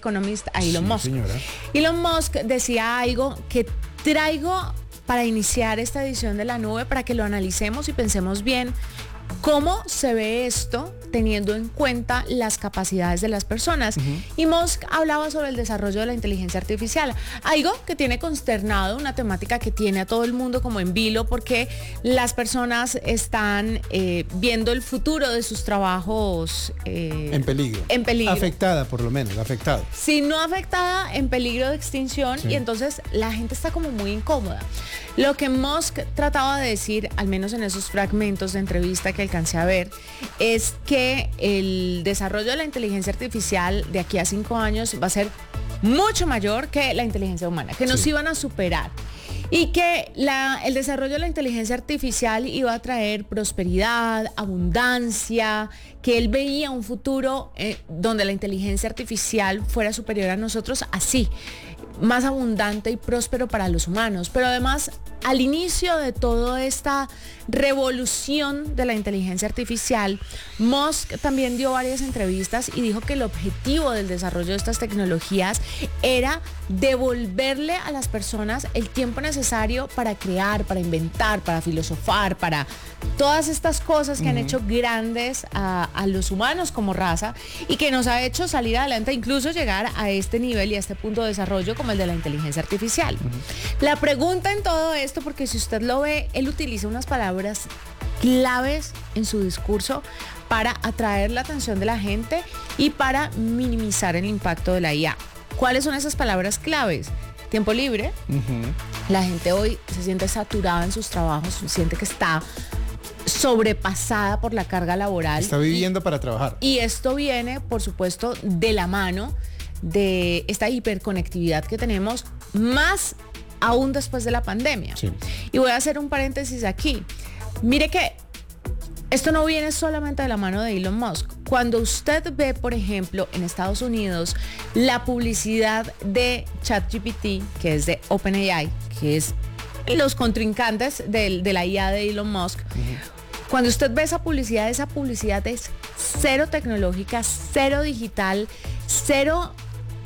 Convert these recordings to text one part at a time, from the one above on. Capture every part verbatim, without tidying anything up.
Economist a Elon Sí, Musk. señora. Elon Musk decía algo que traigo para iniciar esta edición de La Nube, para que lo analicemos y pensemos bien cómo se ve esto teniendo en cuenta las capacidades de las personas. Uh-huh. Y Musk hablaba sobre el desarrollo de la inteligencia artificial, algo que tiene consternado, una temática que tiene a todo el mundo como en vilo, porque las personas están eh, viendo el futuro de sus trabajos eh, en peligro. En peligro. Afectada, por lo menos, afectada. Si no afectada, en peligro de extinción, sí. Y entonces la gente está como muy incómoda. Lo que Musk trataba de decir, al menos en esos fragmentos de entrevista que alcancé a ver, es que el desarrollo de la inteligencia artificial de aquí a cinco años va a ser mucho mayor que la inteligencia humana, que nos sí. iban a superar. Y que la, el desarrollo de la inteligencia artificial iba a traer prosperidad, abundancia, que él veía un futuro eh, donde la inteligencia artificial fuera superior a nosotros, así, más abundante y próspero para los humanos. Pero además, al inicio de toda esta revolución de la inteligencia artificial, Musk también dio varias entrevistas y dijo que el objetivo del desarrollo de estas tecnologías era devolverle a las personas el tiempo necesario para crear, para inventar, para filosofar, para todas estas cosas que uh-huh. han hecho grandes a, a los humanos como raza y que nos ha hecho salir adelante, incluso llegar a este nivel y a este punto de desarrollo como el de la inteligencia artificial. Uh-huh. La pregunta en todo esto, porque si usted lo ve, él utiliza unas palabras claves en su discurso para atraer la atención de la gente y para minimizar el impacto de la I A. ¿Cuáles son esas palabras claves? Tiempo libre. Uh-huh. La gente hoy se siente saturada en sus trabajos, siente que está sobrepasada por la carga laboral. Está viviendo y, para trabajar. Y esto viene, por supuesto, de la mano de esta hiperconectividad que tenemos, más aún después de la pandemia. Sí. Y voy a hacer un paréntesis aquí. Mire que esto no viene solamente de la mano de Elon Musk. Cuando usted ve, por ejemplo, en Estados Unidos, la publicidad de ChatGPT, que es de OpenAI, que es los contrincantes de, de la I A de Elon Musk, uh-huh. Cuando usted ve esa publicidad, esa publicidad es cero tecnológica, cero digital, cero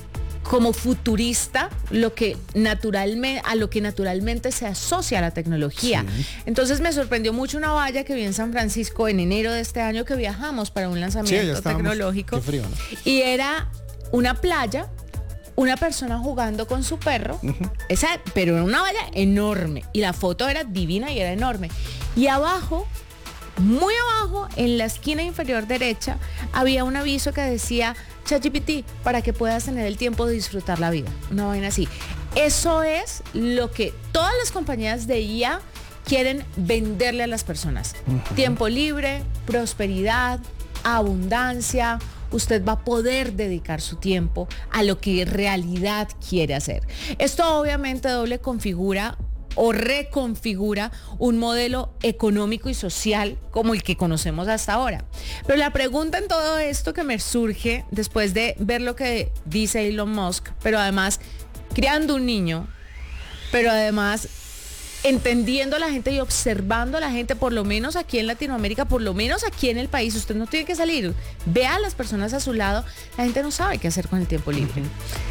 como futurista, lo que naturalmente, a lo que naturalmente se asocia a la tecnología. Sí. Entonces me sorprendió mucho una valla que vi en San Francisco en enero de este año, que viajamos para un lanzamiento sí, tecnológico. Qué frío, ¿no? Y era una playa, una persona jugando con su perro, uh-huh. esa, pero era una valla enorme. Y la foto era divina y era enorme. Y abajo, muy abajo, en la esquina inferior derecha, había un aviso que decía ChatGPT, para que puedas tener el tiempo de disfrutar la vida. Una vaina así. Eso es lo que todas las compañías de I A quieren venderle a las personas. Uh-huh. Tiempo libre, prosperidad, abundancia. Usted va a poder dedicar su tiempo a lo que en realidad quiere hacer. Esto obviamente doble configura o reconfigura un modelo económico y social como el que conocemos hasta ahora. Pero la pregunta en todo esto que me surge después de ver lo que dice Elon Musk, pero además criando un niño, pero además entendiendo a la gente y observando a la gente, por lo menos aquí en Latinoamérica, por lo menos aquí en el país, usted no tiene que salir, vea a las personas a su lado, la gente no sabe qué hacer con el tiempo libre.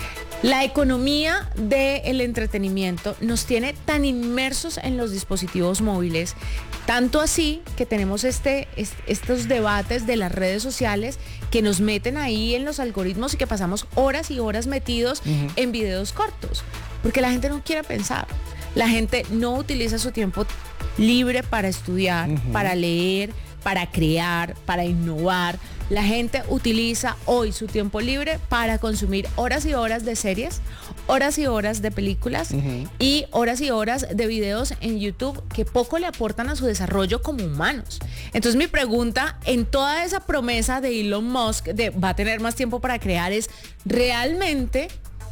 La economía del entretenimiento nos tiene tan inmersos en los dispositivos móviles, tanto así que tenemos este, est- estos debates de las redes sociales que nos meten ahí en los algoritmos y que pasamos horas y horas metidos uh-huh. en videos cortos, porque la gente no quiere pensar. La gente no utiliza su tiempo libre para estudiar, uh-huh. para leer, para crear, para innovar. La gente utiliza hoy su tiempo libre para consumir horas y horas de series, horas y horas de películas uh-huh. y horas y horas de videos en YouTube que poco le aportan a su desarrollo como humanos. Entonces mi pregunta en toda esa promesa de Elon Musk de va a tener más tiempo para crear es, ¿realmente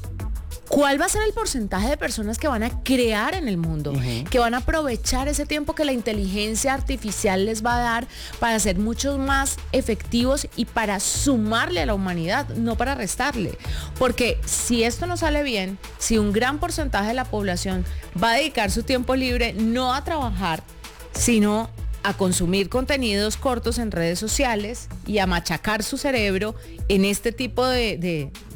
cuál va a ser el porcentaje de personas que van a crear en el mundo, uh-huh. que van a aprovechar ese tiempo que la inteligencia artificial les va a dar para ser muchos más efectivos y para sumarle a la humanidad, no para restarle? Porque si esto no sale bien, si un gran porcentaje de la población va a dedicar su tiempo libre no a trabajar, sino a consumir contenidos cortos en redes sociales y a machacar su cerebro en este tipo de, de,